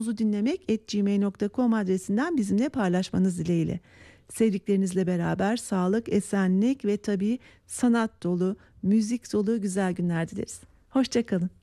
dinlemek@gmail.com adresinden bizimle paylaşmanız dileğiyle. Sevdiklerinizle beraber sağlık, esenlik ve tabii sanat dolu, müzik dolu güzel günler dileriz. Hoşça kalın.